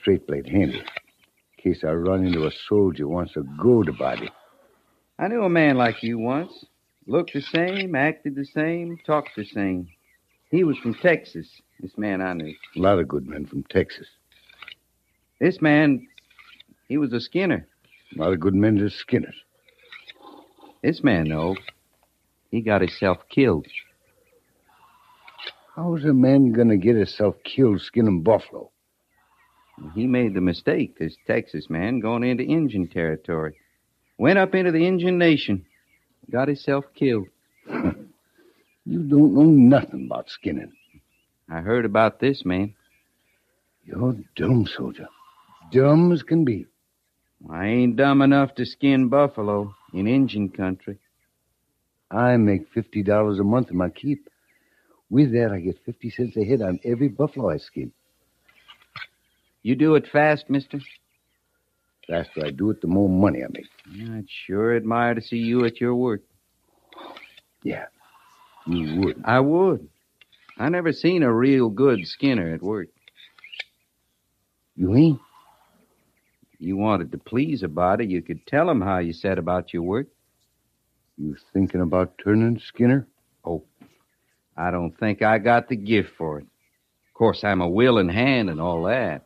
straight blade handy, in case I run into a soldier who wants to go to body. I knew a man like you once. Looked the same, acted the same, talked the same. He was from Texas, this man I knew. A lot of good men from Texas. This man, he was a Skinner. A lot of good men are Skinners. This man, though, he got himself killed. How's a man gonna get himself killed skinning buffalo? He made the mistake, this Texas man, going into Indian territory. Went up into the Indian Nation. Got himself killed. You don't know nothing about skinning. I heard about this man. You're dumb, soldier. Dumb as can be. I ain't dumb enough to skin buffalo in Indian country. I make $50 a month in my keep. With that, I get 50 cents a head on every buffalo I skin. You do it fast, mister? The faster I do it, the more money I make. I'd sure admire to see you at your work. Yeah, you would. I would. I never seen a real good skinner at work. You ain't? You wanted to please a body, you could tell him how you set about your work. You thinking about turning skinner? Oh, I don't think I got the gift for it. Of course, I'm a willing hand and all that.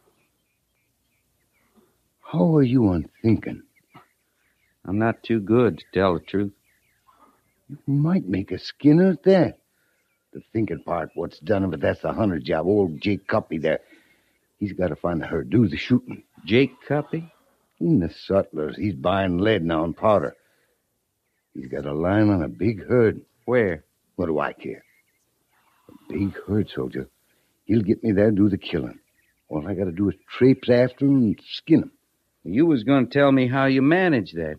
How are you on thinking? I'm not too good, to tell the truth. You might make a skinner at that. The thinking part, what's done of it, that's the hunter job. Old Jake Cuppy there. He's got to find her, do the shooting. Jake Cuppy? In the sutlers. He's buying lead now and powder. He's got a line on a big herd. Where? What do I care? A big herd, soldier. He'll get me there and do the killing. All I got to do is traipse after him and skin him. You was going to tell me how you manage that.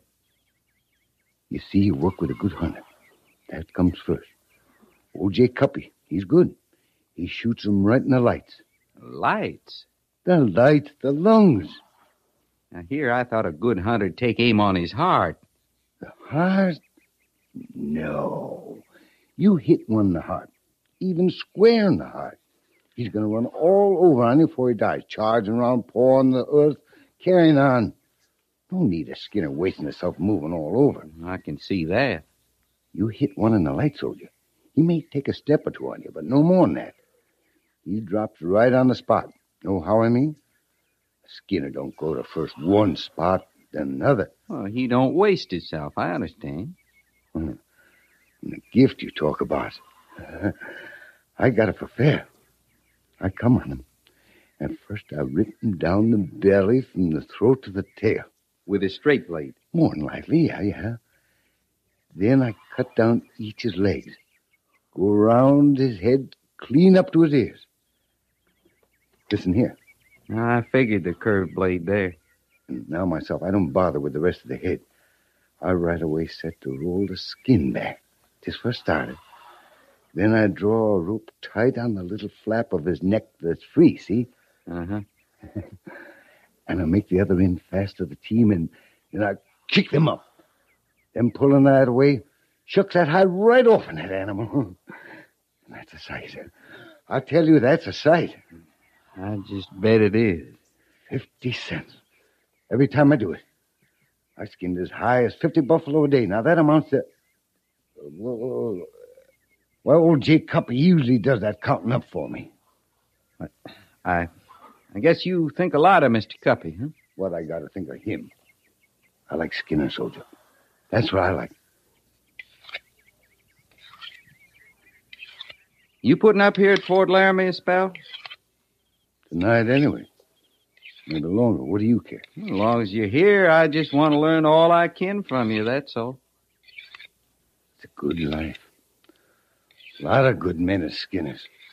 You see, you work with a good hunter. That comes first. Old Jake Cuppy, he's good. He shoots them right in the lights. Lights? The lights, the lungs. Now, here I thought a good hunter'd take aim on his heart. The heart? No. You hit one in the heart, even square in the heart. He's going to run all over on you before he dies, charging around, pawing the earth, carrying on. Don't need a skinner wasting himself moving all over. I can see that. You hit one in the light, soldier. He may take a step or two on you, but no more than that. He drops right on the spot. Know how I mean? A skinner don't go to first one spot, then another. Well, he don't waste himself, I understand. And the gift you talk about. I got it for fair. I come on him. And first I rip him down the belly from the throat to the tail. With a straight blade? More than likely, yeah. Then I cut down each his legs. Go around his head, clean up to his ears. Listen here. I figured the curved blade there. And now myself, I don't bother with the rest of the head. I right away set to roll the skin back. Just first started. Then I draw a rope tight on the little flap of his neck that's free, see? Uh-huh. And I make the other end fast to the team, and I kick them up. Then pulling that away, shucks that hide right off in that animal. That's a sight. I tell you, that's a sight. I just bet it is. 50 cents. Every time I do it. I skinned as high as 50 buffalo a day. Now, that amounts to... Well, old Jake Cuppy usually does that counting up for me. I guess you think a lot of Mr. Cuppy, huh? What I got to think of him. I like skinning, soldier. That's what I like. You putting up here at Fort Laramie a spell? Tonight, anyway. Maybe longer. What do you care? As long as you're here, I just want to learn all I can from you, that's all. It's a good life. A lot of good men as skinners.